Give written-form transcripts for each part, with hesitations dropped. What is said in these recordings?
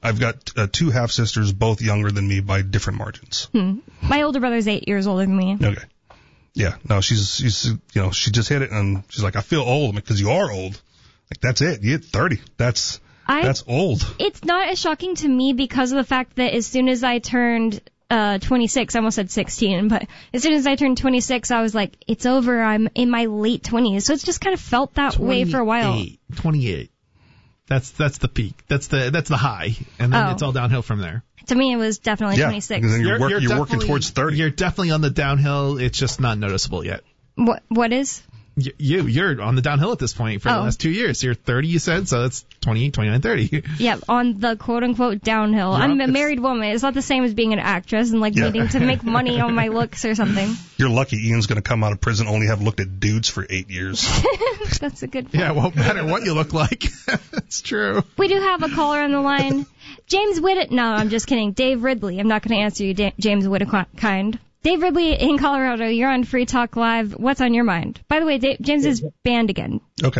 I've got two half-sisters, both younger than me by different margins. My older brother's 8 years older than me. Okay. Yeah, no, she's she just hit it, and she's like, I feel old, because you are old. Like, that's it. You hit 30. That's old. It's not as shocking to me because of the fact that as soon as I turned 26, I almost said 16, but as soon as I turned 26, I was like, it's over. I'm in my late 20s. So it's just kind of felt that way for a while. 28. That's the peak. That's the high, and then it's all downhill from there. To me, it was definitely 26. And then you're working towards 30. You're definitely on the downhill. It's just not noticeable yet. What is? You're on the downhill at this point for the last 2 years. You're 30, you said, so that's 28, 29, 30. Yeah, on the quote-unquote downhill. I'm a married woman. It's not the same as being an actress and needing to make money on my looks or something. You're lucky Ian's going to come out of prison only have looked at dudes for 8 years. That's a good point. Yeah, it won't matter what you look like. It's true. We do have a caller on the line. James Whittakind. No, I'm just kidding. Dave Ridley. I'm not going to answer you, James Whittakind. Dave Ridley in Colorado, you're on Free Talk Live. What's on your mind? By the way, James is banned again. Okay.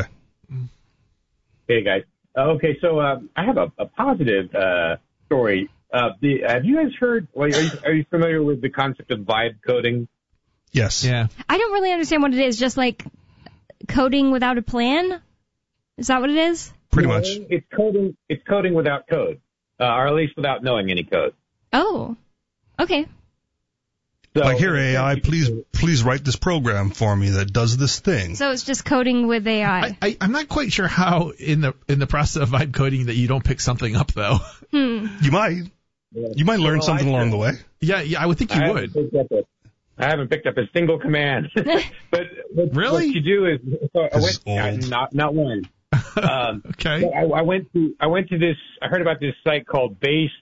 Hey, guys. Okay, so I have a positive story. Have you guys heard, are you familiar with the concept of vibe coding? Yes. Yeah. I don't really understand what it is, just like coding without a plan? Is that what it is? Pretty much. It's coding without code, or at least without knowing any code. Oh, okay. So, like, here, AI, please write this program for me that does this thing. So it's just coding with AI. I'm not quite sure how in the process of vibe coding that you don't pick something up, though. You might. You might learn something along the way. Yeah, I would think you would. I haven't picked up a single command. but really? What you do is, not one. Okay. I went to this. I heard about this site called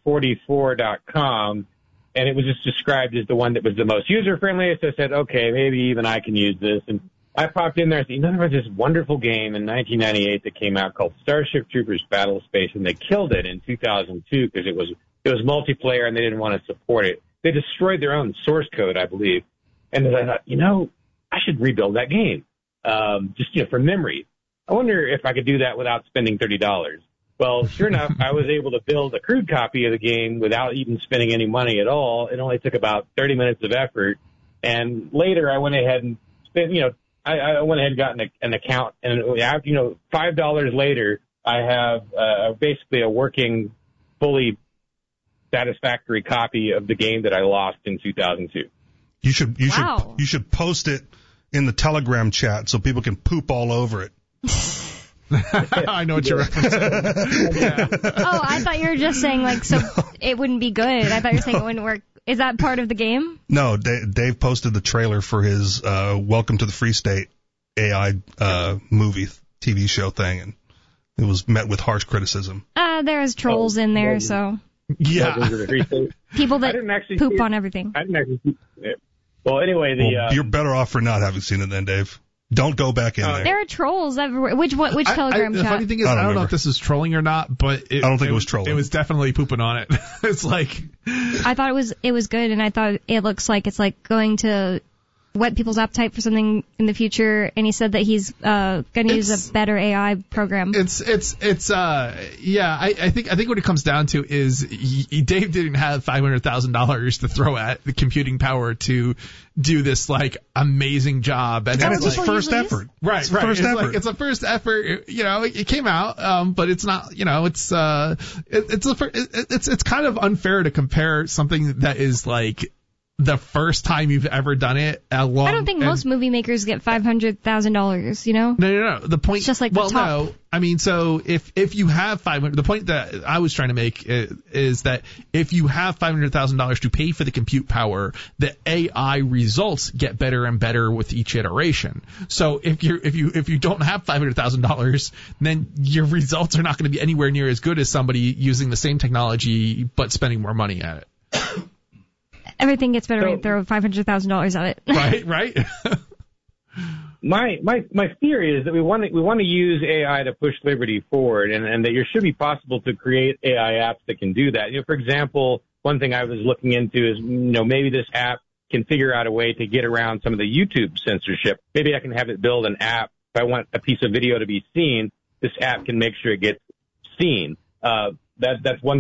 Base44.com, and it was just described as the one that was the most user friendly. So I said, okay, maybe even I can use this. And I popped in there and said, there was this wonderful game in 1998 that came out called Starship Troopers Battle Space, and they killed it in 2002 because it was multiplayer and they didn't want to support it. They destroyed their own source code, I believe. And then I thought, I should rebuild that game, just from memory. I wonder if I could do that without spending $30. Well, sure enough, I was able to build a crude copy of the game without even spending any money at all. It only took about 30 minutes of effort. And later I went ahead and spent, I went ahead and got an account. And, $5 later, I have basically a working, fully satisfactory copy of the game that I lost in 2002. You should post it in the Telegram chat so people can poop all over it. I know what you're referencing. Yeah. Oh, I thought you were just saying it wouldn't be good. I thought you were saying it wouldn't work. Is that part of the game? No, Dave posted the trailer for his Welcome to the Free State AI movie TV show thing, and it was met with harsh criticism. There's trolls in there, so. Yeah. People that poop on everything. I didn't actually see it. Well, anyway, you're better off for not having seen it then, Dave. Don't go back in there. There are trolls everywhere. Which Telegram chat? The funny thing is, I don't know if this is trolling or not, but I don't think it was trolling. It was definitely pooping on it. It's like I thought it was good, and I thought it looks like it's going to whet people's appetite for something in the future. And he said that he's going to use a better AI program. I think what it comes down to is Dave didn't have $500,000 to throw at the computing power to do this amazing job, and it's his first effort. Right. It's a first effort. It came out, but it's not. It's kind of unfair to compare something that is the first time you've ever done it. I don't think most movie makers get $500,000. No. The point. It's just the top. No. I mean, so if you have the point that I was trying to make is that if you have $500,000 to pay for the compute power, the AI results get better and better with each iteration. So if you don't have $500,000, then your results are not going to be anywhere near as good as somebody using the same technology but spending more money at it. Everything gets better when you throw $500,000 at Right. it. My theory is that we want to use AI to push liberty forward, and that there should be possible to create AI apps that can do that. For example, one thing I was looking into is maybe this app can figure out a way to get around some of the YouTube censorship. Maybe I can have it build an app. If I want a piece of video to be seen, this app can make sure it gets seen. That's one